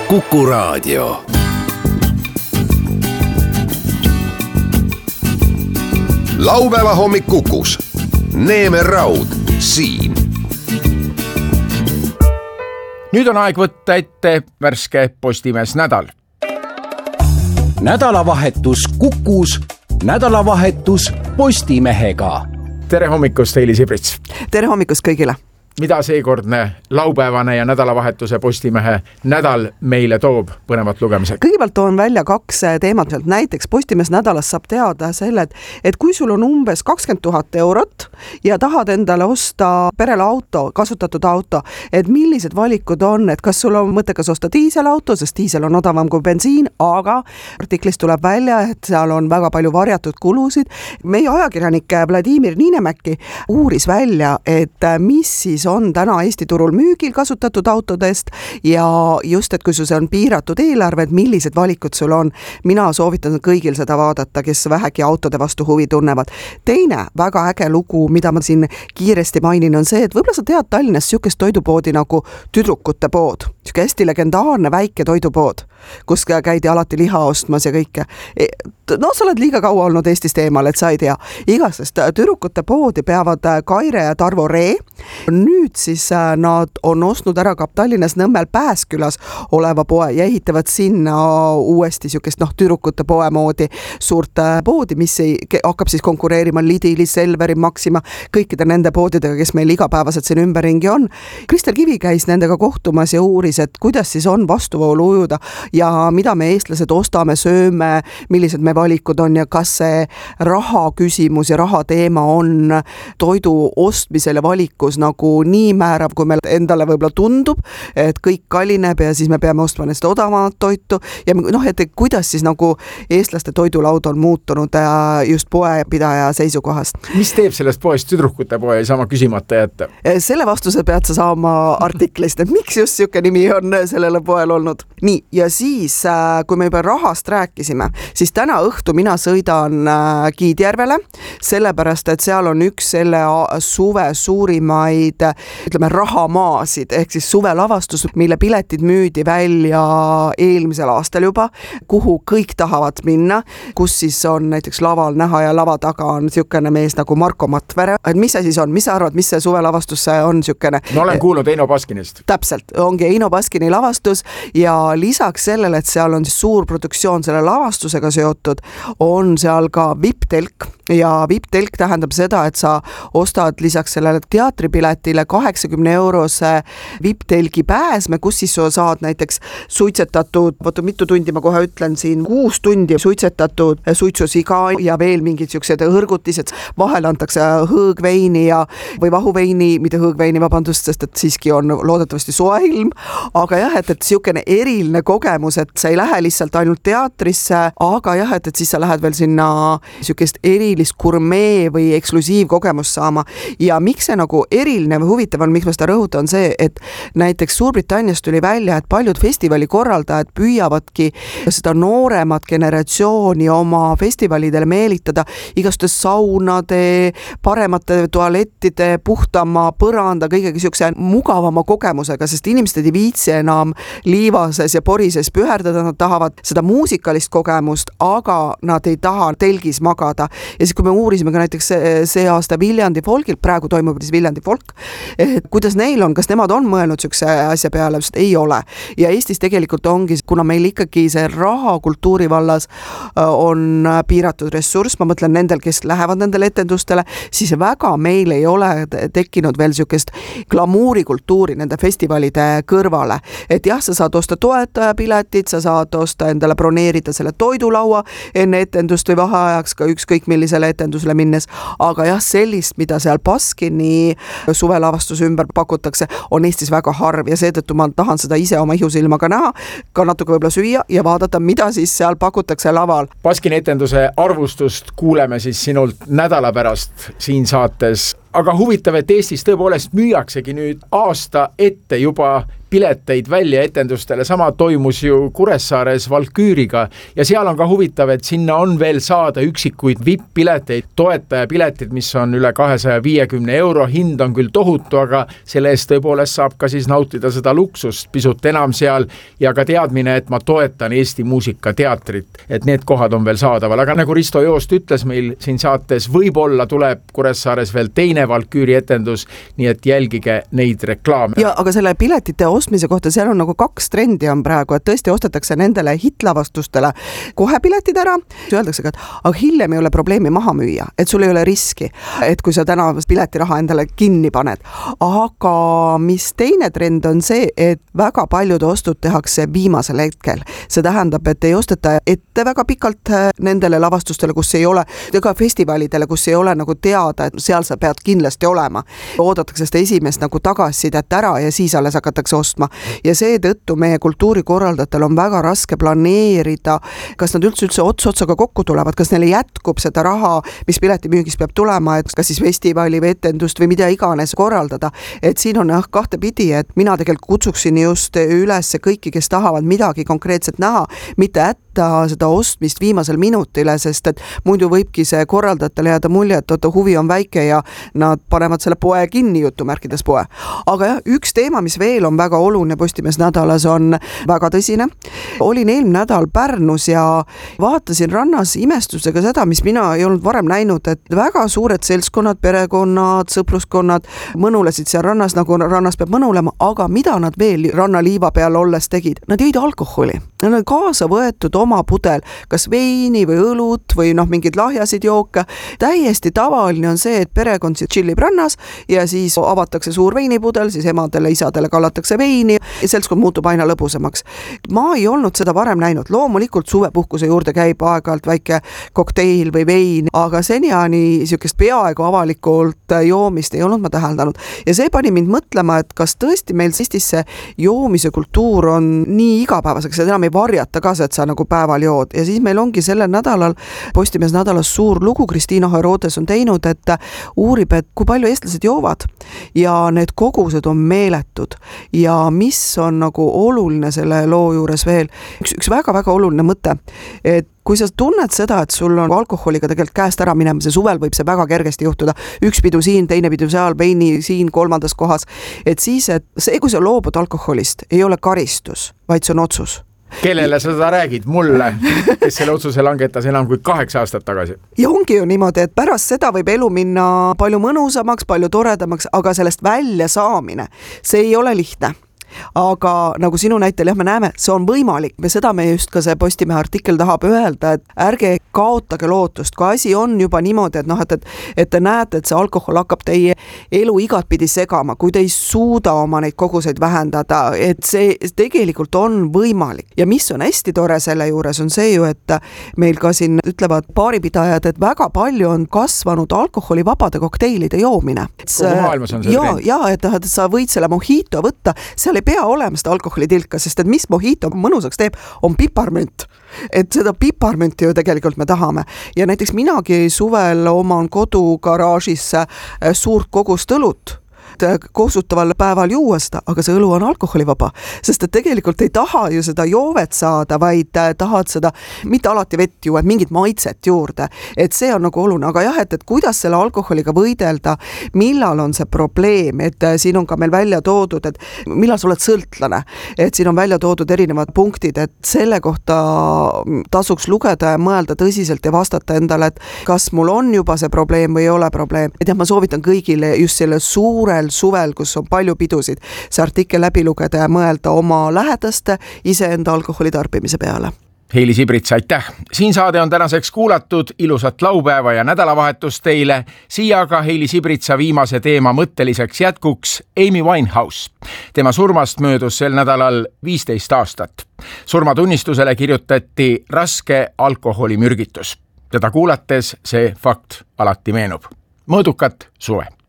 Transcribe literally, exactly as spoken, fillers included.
Kuku Raadio. Laupäeva hommik Kukus. Neeme Raud siin. Nüüd on aeg võtta ette värske Postimees nädal. Nädalavahetus Kukus, nädalavahetus Postimehega. Tere hommikust, Heili Sibrits. Tere hommikust kõigile. Mida seekordne laupäevane ja nädalavahetuse Postimehe nädal meile toob põnevat lugemisega? Kõigepealt toon välja kaks teemat. Näiteks Postimees nädalas saab teada selle, et, et kui sul on umbes kakskümmend tuhat eurot ja tahad endale osta perele auto, kasutatud auto, et millised valikud on, et kas sul on mõttekas osta diiselauto, sest diisel on odavam kui bensiin, aga artiklist tuleb välja, et seal on väga palju varjatud kulusid. Meie ajakirjanik Vladimir Niinemäki uuris välja, et mis siis on täna Eesti turul müügil kasutatud autodest ja just, et kui sul see on piiratud eelarve, et millised valikud sul on. Mina soovitan kõigil seda vaadata, kes vähegi autode vastu huvi tunnevad. Teine väga äge lugu, mida ma siin kiiresti mainin, on see, et võib-olla sa tead Tallinnas sükest toidupoodi nagu Tüdrukute pood. Süke hästi legendaarne väike toidupood, kus käidi alati liha ostmas ja kõike. No sa oled liiga kaua olnud Eestist eemal, et sa ei tea. Igasest Tüdrukute poodi peavad Kaire ja Tarvo Ree. Nüüd siis nad on ostnud ära ka Tallinnas Nõmmel Pääskülas oleva poe ja ehitavad sinna uuesti sükest noh, Tüdrukute poe moodi suurt poodi, mis ei, hakkab siis konkureerima Lidli, Selveri, Maxima, kõikide nende poodidega, kes meil igapäevaselt siin ümberringi on. Kristel Kivi käis nendega kohtumas ja uuris, et kuidas siis on vastuvoolu ujuda ja mida me eestlased ostame, sööme, millised me valikud on ja kas see raha küsimus ja raha teema on toidu ostmisel ja valikus nagu nii määrav, kui meil endale võib-olla tundub, et kõik kallineb ja siis me peame ostma neist odavamat toitu ja noh, et kuidas siis nagu eestlaste toidulaud on muutunud just poepidaja seisukohast. Mis teeb sellest poest Tüdrukute poe, ei saa ma küsimata jätta? Selle vastuse pead sa saama artiklist, et miks just siuke nimi on sellele poel olnud. Nii, ja siis, kui me juba rahast rääkisime, siis täna õhtu mina sõidan Kiidjärvele, sellepärast, et seal on üks selle suve suurimaid, ütleme, rahamaasid, ehk siis suvelavastus, mille piletid müüdi välja eelmisel aastal juba, kuhu kõik tahavad minna, kus siis on näiteks laval näha ja lava taga on siukene mees nagu Marko Matvere. Et mis see siis on? Mis sa arvad, mis see suvelavastus on siukene? Ma olen kuulnud Eino Baskinist. Täpselt, ongi Eino Baskini lavastus ja lisaks sellele, et seal on suur produktsioon selle lavastusega seotud, on seal ka V I P-telk ja V I P-telk tähendab seda, et sa ostad lisaks sellele teatripiletile kaheksakümne eurose V I P-telgi pääsme, kus siis saad näiteks suitsetatud, võtu mitu tundi ma kohe ütlen siin, kuus tundi suitsetatud suitsusiga ja veel mingid siuksed hõrgutised, vahel antakse hõõgveini ja, või vahuveini, mitte hõõgveini, vabandust, sest et siiski on loodetavasti soe ilm, aga jah, et, et siukene eriline kogemus, et sa ei lähe lihtsalt ainult teatrisse, aga jah, et, et siis sa lähed veel sinna siukest erilist gurmee või eksklusiivkogemust saama ja miks see nagu eriline või huvitav on, miks ma seda rõhutan, on see, et näiteks Suurbritannias tuli välja, et paljud festivali korraldajad püüavadki seda nooremat generatsiooni oma festivalidele meelitada igasuguste saunade, paremate tualettide, puhtama põranda, kõigegi siukse mugavama kogemusega, sest inimesed ei viitsi enam liivases ja porises püherdada, nad tahavad seda muusikalist kogemust, aga nad ei taha telgis magada. Ja siis kui me uurisime ka näiteks see, see aasta Viljandi folkilt, praegu toimub siis Viljandi folk, et kuidas neil on, kas nemad on mõelnud siukse asja peale, sest ei ole. Ja Eestis tegelikult ongi, kuna meil ikkagi see raha kultuuri vallas on piiratud ressurss, ma mõtlen nendel, kes lähevad nendele etendustele, siis väga meil ei ole tekkinud veel siukest glamuurikultuuri nende festivalide kõrvale. Et jah, sa saad osta toetajapiletid, sa saad osta endale broneerida selle toidulaua enne etendust või vaheajaks ka ükskõik millisele etendusele minnes, aga jah, sellist, mida seal Baskini suvelavastus ümber pakutakse, on Eestis väga harv ja seetõttu ma tahan seda ise oma ihusilmaga näha, ka natuke võib-olla süüa ja vaadata, mida siis seal pakutakse laval. Baskini etenduse arvustust kuuleme siis sinult nädala pärast siin saates. aga huvitav, et Eestis tõepoolest müüaksegi nüüd aasta ette juba pileteid välja etendustele, sama toimus ju Kuressaares Valküüriga ja seal on ka huvitav, et sinna on veel saada üksikuid V I P-pileteid, toetajapiletid, mis on üle kahesaja viiekümne euro, hind on küll tohutu, aga selle eest tõepoolest saab ka siis nautida seda luksust pisut enam seal ja ka teadmine, et ma toetan Eesti muusikateatrit, et need kohad on veel saadaval, aga nagu Risto Joost ütles meil siin saates, võib-olla tuleb Kuressaares veel teine Valküüri etendus, nii et jälgige neid reklaame. Ja aga selle piletite ostmise kohta, seal on nagu kaks trendi on praegu, et tõesti ostetakse nendele hitlavastustele kohe piletid ära, öeldakse ka, et aga hiljem ei ole probleemi maha müüa, et sul ei ole riski, et kui sa täna piletiraha endale kinni paned. Aga mis teine trend on see, et väga paljud ostud tehakse viimasel hetkel. See tähendab, et ei osteta ette väga pikalt nendele lavastustele, kus ei ole, ka festivalidele, kus ei ole nagu teada, et seal sa pead kindlasti olema. Oodatakse seda esimest nagu tagasisidet ära ja siis alles hakatakse ostma. Ja seetõttu meie kultuurikorraldajatel on väga raske planeerida, kas nad üldse üldse ots otsaga kokku tulevad, kas neile jätkub seda raha, mis piletimüügis peab tulema, et kas siis festivali või etendust või mida iganes korraldada. Et siin on jah kahte pidi, et mina tegelikult kutsuksin just üles kõiki, kes tahavad midagi konkreetset näha, mitte ätta seda ostmist viimasel minutile, sest et muidu võibki see korraldajatele jääda mulje, et oota, huvi on väike ja nad panevad selle poe kinni, jutumärkides poe. Aga jah, üks teema, mis veel on väga oluline Postimees nädalas, on väga tõsine. Olin eelmine nädal Pärnus ja vaatasin rannas imestusega seda, mis mina ei olnud varem näinud, et väga suured seltskonnad, perekonnad, sõpruskonnad mõnulesid seal rannas, nagu rannas peab mõnulema, aga mida nad veel rannaliiva peal olles tegid? Nad jõid alkoholi. Nad on kaasa võetud oma pudel, kas veini või õlut või noh, mingid lahjasid jooke. Täiesti tavaline on see, et perekond siis chillib rannas ja siis avatakse suur veinipudel, siis emadele, isadele kallatakse veini ja seltskond muutub aina lõbusamaks. Ma ei olnud seda varem näinud. Loomulikult suvepuhkuse juurde käib aeg-ajalt väike kokteil või vein, aga seniani sihukest peaaegu avalikult joomist ei olnud ma täheldanud. Ja see pani mind mõtlema, et kas tõesti meil Eestis see joomise kultuur on nii igapäevaseks, et enam ei varjata ka see, et sa nagu päeval jood. Ja siis meil ongi sellel nädalal Postimees nädalas suur lugu, Kristiina Herodes on teinud, et uurib, et kui palju eestlased joovad ja need kogused on meeletud ja mis on nagu oluline selle loo juures veel. Üks, üks väga-väga oluline mõte, et kui sa tunned seda, et sul on alkoholiga tegelikult käest ära minema, see suvel võib see väga kergesti juhtuda, üks pidu siin, teine pidu seal, veini siin, kolmandas kohas, et siis, et see, kui sa loobud alkoholist, ei ole karistus, vaid see on otsus. Kellele sa seda räägid? Mulle, kes selle otsuse langetas enam kui kaheksa aastat tagasi. Ja ongi ju niimoodi, et pärast seda võib elu minna palju mõnusamaks, palju toredamaks, aga sellest välja saamine, see ei ole lihtne. Aga nagu sinu näitel, jah, me näeme, see on võimalik. Ja seda me just ka see Postimehe artikkel tahab öelda, et ärge kaotage lootust. Kui asi on juba niimoodi, et, noh, et, et, et te näete, et see alkohol hakkab teie elu igatpidi segama, kui te ei suuda oma neid koguseid vähendada, et see tegelikult on võimalik. Ja mis on hästi tore selle juures on see ju, et meil ka siin ütlevad baaripidajad, et väga palju on kasvanud alkoholivabade kokteilide joomine. Kogu maailmas on see ja, trend. ja, et, et sa võid selle mojito võtta, seal ei pea olema seda alkoholitilka, sest et mis mojito mõnusaks teeb, on piparmünt. Et seda piparmünti ju tegelikult me tahame. Ja näiteks minagi suvel oman kodugaraažis suurt kogust õlut koosutaval päeval juua seda, aga see õlu on alkoholivaba, sest et tegelikult ei taha ju seda joovet saada, vaid tahad seda mitte alati vett juua, mingit maitset juurde, et see on nagu oluline, aga jah, et, et kuidas selle alkoholiga võidelda, millal on see probleem, et siin on ka meil välja toodud, et millal sa oled sõltlane, et siin on välja toodud erinevad punktid, et selle kohta tasuks lugeda ja mõelda tõsiselt ja vastata endale, et kas mul on juba see probleem või ei ole probleem, et jah, ma soovitan kõigile just selle suurel suvel, kus on palju pidusid, see artikkel läbi lugeda ja mõelda oma lähedaste iseenda alkoholi tarbimise peale. Heili Sibrits, aitäh! Siin saade on tänaseks kuulatud, ilusat laupäeva ja nädalavahetust teile. Siia aga Heili Sibritsa viimase teema mõtteliseks jätkuks Amy Winehouse. Tema surmast möödus sel nädalal viisteist aastat. Surmatunnistusele kirjutati raske alkoholimürgitus. Teda kuulates see fakt alati meenub. Mõõdukat suve!